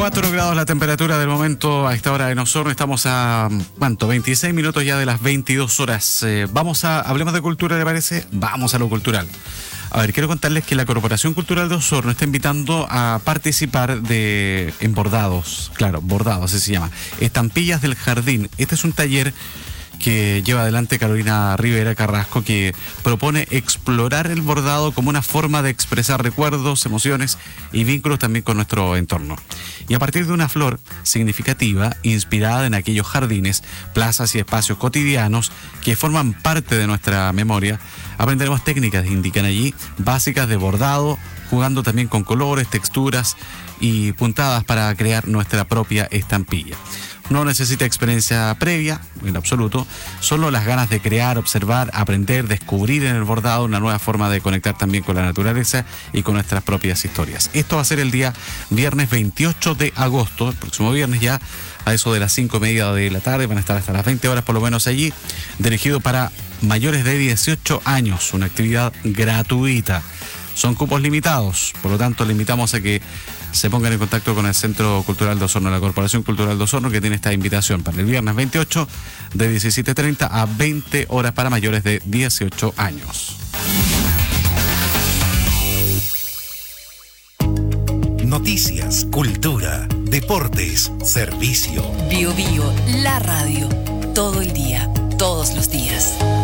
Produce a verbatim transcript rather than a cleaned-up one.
cuatro grados la temperatura del momento a esta hora en Osorno. Estamos a, ¿cuánto? veintiséis minutos ya de las veintidós horas. Eh, vamos a, hablemos de cultura, ¿le parece? Vamos a lo cultural. A ver, quiero contarles que la Corporación Cultural de Osorno está invitando a participar de en bordados, claro, bordados, así se llama, estampillas del jardín. Este es un taller que lleva adelante Carolina Rivera Carrasco, que propone explorar el bordado como una forma de expresar recuerdos, emociones y vínculos también con nuestro entorno. Y a partir de una flor significativa, inspirada en aquellos jardines, plazas y espacios cotidianos que forman parte de nuestra memoria, aprenderemos técnicas, indican allí, básicas de bordado, jugando también con colores, texturas y puntadas para crear nuestra propia estampilla. No necesita experiencia previa, en absoluto, solo las ganas de crear, observar, aprender, descubrir en el bordado una nueva forma de conectar también con la naturaleza y con nuestras propias historias. Esto va a ser el día viernes veintiocho de agosto, el próximo viernes ya, a eso de las cinco y media de la tarde, van a estar hasta las veinte horas por lo menos allí, dirigido para mayores de dieciocho años, una actividad gratuita. Son cupos limitados, por lo tanto le invitamos a que se pongan en contacto con el Centro Cultural de Osorno, la Corporación Cultural de Osorno, que tiene esta invitación para el viernes veintiocho de diecisiete treinta a veinte horas para mayores de dieciocho años. Noticias, cultura, deportes, servicio. Bio Bio, la radio, todo el día, todos los días.